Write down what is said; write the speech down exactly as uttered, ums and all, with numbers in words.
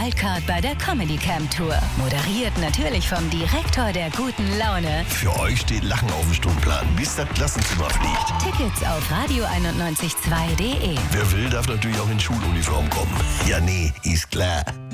Wildcard bei der Comedy Camp Tour. Moderiert natürlich vom Direktor der guten Laune. Für euch steht Lachen auf dem Stundenplan, bis das Klassenzimmer fliegt. Tickets auf radio einundneunzig Komma zwei punkt de. Wer will, darf natürlich auch in Schuluniform kommen. Ja, nee, ist klar.